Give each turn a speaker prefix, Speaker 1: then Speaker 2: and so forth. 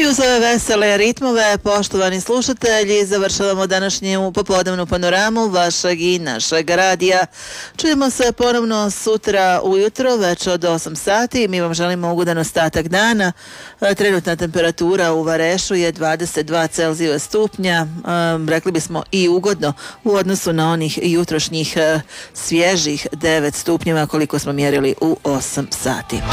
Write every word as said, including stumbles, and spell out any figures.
Speaker 1: uz ove vesele ritmove, poštovani slušatelji, završavamo današnju popodnevnu panoramu vašeg i našeg radija. Čujemo se ponovno sutra ujutro, već od osam sati. Mi vam želimo ugodan ostatak dana. Trenutna temperatura u Varešu je dvadeset dva Celzijeva stupnja. Rekli bismo i ugodno u odnosu na onih jutrošnjih svježih devet stupnjeva koliko smo mjerili u osam sati.